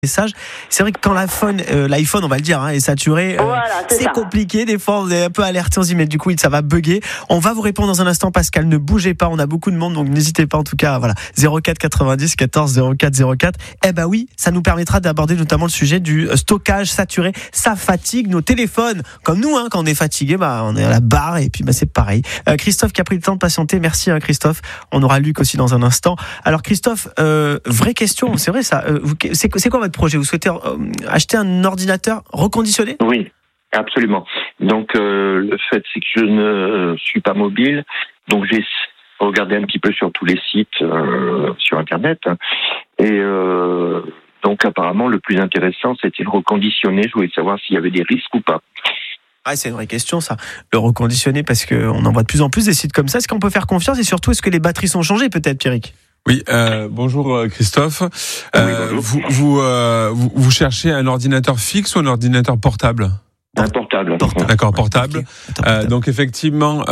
message. C'est vrai que quand l'iPhone, on va le dire, est saturé, voilà, c'est compliqué. Des fois, on est un peu alerté, on se dit mais du coup, ça va bugger. On va vous répondre dans un instant, Pascal. Ne bougez pas, on a beaucoup de monde, donc n'hésitez pas. En tout cas, voilà, 04 90 14 04 04. Eh ben oui, ça nous permettra d'aborder notamment le sujet du stockage saturé. Ça fatigue nos téléphones, comme nous, quand on est fatigué, on est à la barre et puis c'est pareil. Christophe qui a pris le temps de patienter. Merci, Christophe. On aura Luc aussi dans un instant. Alors Christophe, vraie question, c'est vrai ça. C'est quoi votre projet ? Vous souhaitez acheter un ordinateur reconditionné ? Oui, absolument. Donc le fait c'est que je ne suis pas mobile, donc j'ai regardé un petit peu sur tous les sites sur Internet et donc apparemment le plus intéressant c'était le reconditionner. Je voulais savoir s'il y avait des risques ou pas. Ah, c'est une vraie question ça, le reconditionner, parce qu'on en voit de plus en plus des sites comme ça. Est-ce qu'on peut faire confiance et surtout est-ce que les batteries sont changées peut-être, Pierrick ? Oui, bonjour Christophe. Oui, bonjour. Vous cherchez un ordinateur fixe ou un ordinateur portable ? Un portable. D'accord, portable. Okay. Donc effectivement,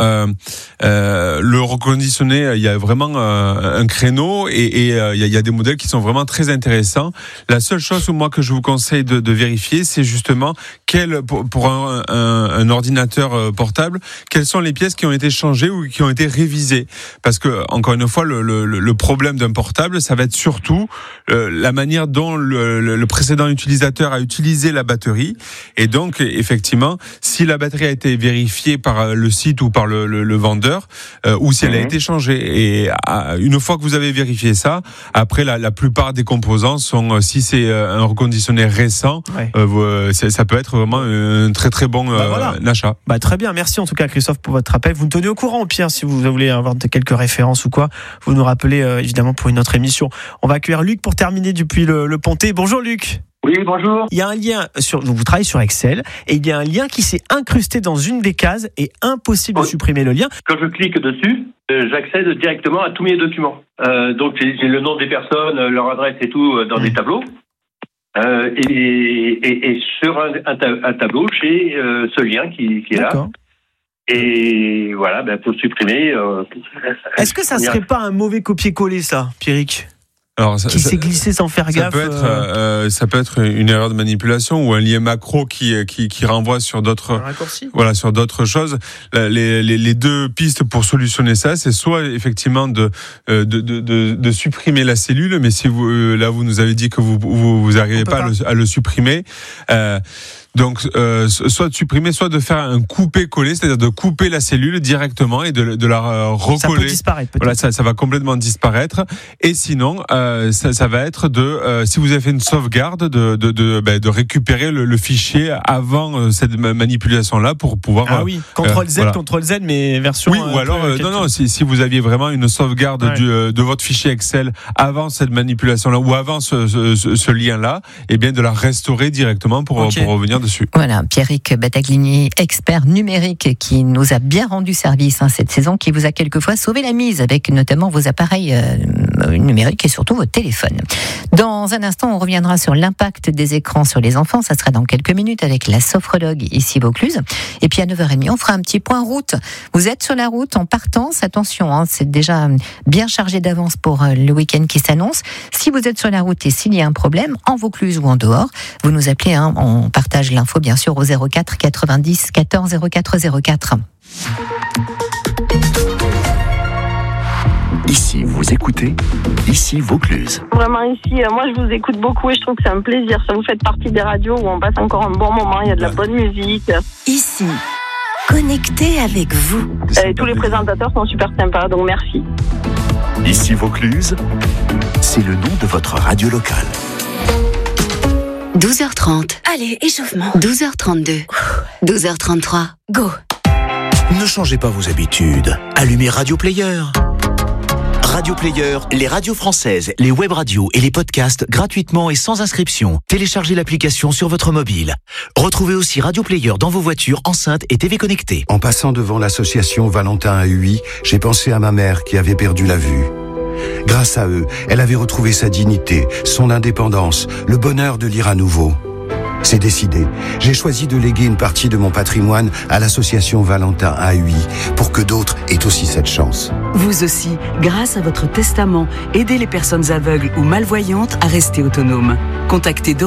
le reconditionné, il y a vraiment un créneau et il y a des modèles qui sont vraiment très intéressants. La seule chose que je vous conseille de vérifier, c'est justement pour un ordinateur portable, quelles sont les pièces qui ont été changées ou qui ont été révisées. Parce que encore une fois, le problème d'un portable, ça va être surtout la manière dont le précédent utilisateur a utilisé la batterie. Et donc effectivement, si la batterie a été vérifiée par le site ou par le vendeur, ou si elle a été changée. Et une fois que vous avez vérifié ça, après la plupart des composants sont, si c'est un reconditionné récent, ça peut être vraiment un très très bon achat. Très bien, merci en tout cas Christophe pour votre appel. Vous me tenez au courant au pire si vous voulez avoir quelques références ou quoi. Vous nous rappelez évidemment pour une autre émission. On va accueillir Luc pour terminer depuis le Pontet. Bonjour Luc. Oui, bonjour. Il y a un lien vous travaillez sur Excel et il y a un lien qui s'est incrusté dans une des cases et impossible de supprimer le lien. Quand je clique dessus, j'accède directement à tous mes documents. Donc j'ai le nom des personnes, leur adresse et tout dans des tableaux. Et sur un tableau, j'ai ce lien qui est là. Et voilà, faut le supprimer. Est-ce que ça serait pas un mauvais copier-coller ça, Pierrick ? Alors, qui s'est glissé sans faire gaffe. Ça peut être une erreur de manipulation ou un lien macro qui renvoie sur d'autres, sur d'autres choses. Les deux pistes pour solutionner ça, c'est soit effectivement de supprimer la cellule, mais si vous nous avez dit que vous n'arrivez pas à le supprimer. Donc, soit de supprimer, soit de faire un couper-coller, c'est-à-dire de couper la cellule directement et de la recoller. Ça peut disparaître, peut-être. Voilà, ça va complètement disparaître. Et sinon, ça va être si vous avez fait une sauvegarde, de récupérer le fichier avant cette manipulation-là pour pouvoir. Ah oui, CTRL-Z, mais version. Oui, ou alors, si vous aviez vraiment une sauvegarde de votre fichier Excel avant cette manipulation-là ou avant ce lien-là, et bien de la restaurer directement pour revenir dessus. Voilà, Pierrick Battaglini, expert numérique qui nous a bien rendu service cette saison, qui vous a quelquefois sauvé la mise avec notamment vos appareils numériques et surtout vos téléphones. Dans un instant, on reviendra sur l'impact des écrans sur les enfants. Ça sera dans quelques minutes avec la sophrologue ici Vaucluse. Et puis à 9h30, on fera un petit point route. Vous êtes sur la route en partance, attention, c'est déjà bien chargé d'avance pour le week-end qui s'annonce. Si vous êtes sur la route et s'il y a un problème, en Vaucluse ou en dehors, vous nous appelez, on partage l'info bien sûr au 04 90 14 04 04. Ici, vous écoutez, ici Vaucluse. Vraiment ici, moi je vous écoute beaucoup et je trouve que c'est un plaisir. Ça vous fait partie des radios où on passe encore un bon moment, il y a de la bonne musique. Ici, connecté avec vous. Et tous les présentateurs sont super sympas, donc merci. Ici Vaucluse, c'est le nom de votre radio locale. 12h30. Allez, échauffement. 12h32. 12h33. Go. Ne changez pas vos habitudes. Allumez Radio Player. Radio Player, les radios françaises, les web radios et les podcasts gratuitement et sans inscription. Téléchargez l'application sur votre mobile. Retrouvez aussi Radio Player dans vos voitures, enceintes et TV connectées. En passant devant l'association Valentin à UI, j'ai pensé à ma mère qui avait perdu la vue. Grâce à eux, elle avait retrouvé sa dignité, son indépendance, le bonheur de lire à nouveau. C'est décidé. J'ai choisi de léguer une partie de mon patrimoine à l'association Valentin AUI pour que d'autres aient aussi cette chance. Vous aussi, grâce à votre testament, aidez les personnes aveugles ou malvoyantes à rester autonomes. Contactez